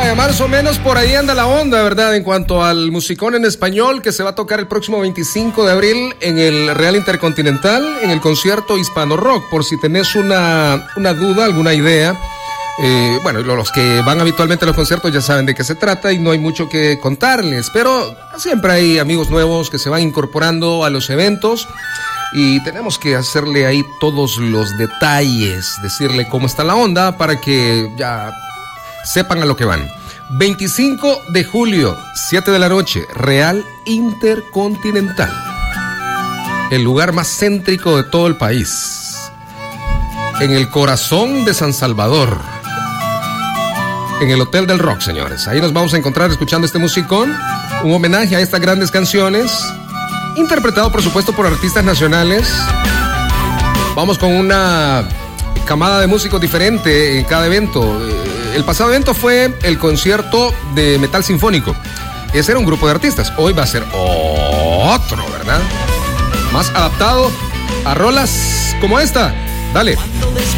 más o menos por ahí anda la onda, ¿verdad? En cuanto al musicón en español que se va a tocar el próximo 25 de abril en el Real Intercontinental, en el concierto Hispano Rock, por si tenés una duda, alguna idea. Bueno, los que van habitualmente a los conciertos ya saben de qué se trata y no hay mucho que contarles, pero siempre hay amigos nuevos que se van incorporando a los eventos y tenemos que hacerle ahí todos los detalles, decirle cómo está la onda para que ya sepan a lo que van. 25 de julio, 7 de la noche, Real Intercontinental, el lugar más céntrico de todo el país, en el corazón de San Salvador, en el Hotel del Rock, señores. Ahí nos vamos a encontrar escuchando este musicón, un homenaje a estas grandes canciones, interpretado por supuesto por artistas nacionales. Vamos con una camada de músicos diferente en cada evento. El pasado evento fue el concierto de metal sinfónico. Ese era un grupo de artistas. Hoy va a ser otro, ¿verdad? Más adaptado a rolas como esta. Dale.